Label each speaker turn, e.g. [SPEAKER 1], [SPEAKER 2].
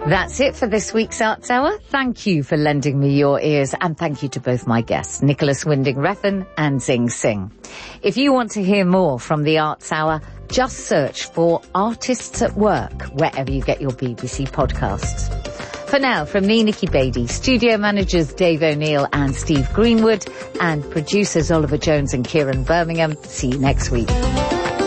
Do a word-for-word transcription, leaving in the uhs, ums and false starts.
[SPEAKER 1] That's it for this week's Arts Hour. Thank you for lending me your ears, and thank you to both my guests, Nicholas Winding Refn and Zing Singh. If you want to hear more from the Arts Hour, just search for Artists at Work wherever you get your B B C podcasts. For now, from me, Nikki Beattie, studio managers Dave O'Neill and Steve Greenwood, and producers Oliver Jones and Kieran Birmingham, see you next week.